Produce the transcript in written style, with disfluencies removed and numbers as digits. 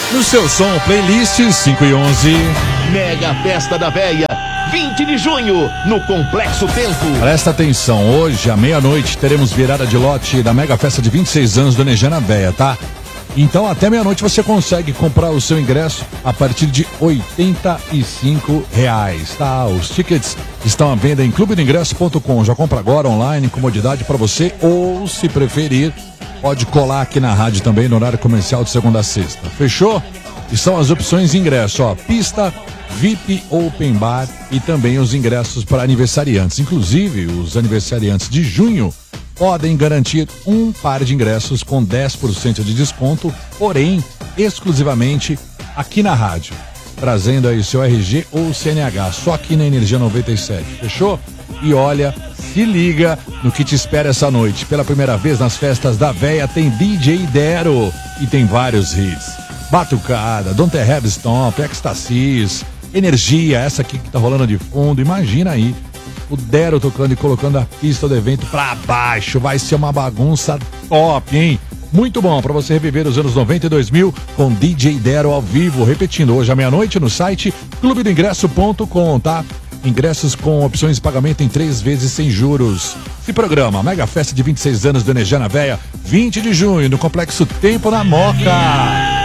No seu som, playlist 5 e 11. Mega Festa da Véia, 20 de junho, no Complexo Tempo. Presta atenção, hoje à meia-noite teremos virada de lote da Mega Festa de 26 anos do Energia Véia, tá? Então até meia-noite você consegue comprar o seu ingresso a partir de R$ 85, tá? Os tickets estão à venda em clubedoingresso.com. Já compra agora online, comodidade para você, ou se preferir, pode colar aqui na rádio também no horário comercial de segunda a sexta. Fechou? E são as opções de ingresso, ó, pista, VIP, Open Bar e também os ingressos para aniversariantes. Inclusive, os aniversariantes de junho podem garantir um par de ingressos com 10% de desconto, porém, exclusivamente aqui na rádio. Trazendo aí seu RG ou CNH, só aqui na Energia 97, fechou? E olha, se liga no que te espera essa noite. Pela primeira vez nas festas da Véia tem DJ Dero e tem vários hits. Batucada, Don't Have Stomp, Ecstasies, Energia, essa aqui que tá rolando de fundo, imagina aí. O Dero tocando e colocando a pista do evento pra baixo. Vai ser uma bagunça top, hein? Muito bom pra você reviver os anos 90 e 2000 com DJ Dero ao vivo. Repetindo, hoje à meia-noite no site clubedoingresso.com, tá? Ingressos com opções de pagamento em 3 vezes sem juros. Se programa, Mega Festa de 26 anos do Energia Véia, 20 de junho, no Complexo Tempo na Moca.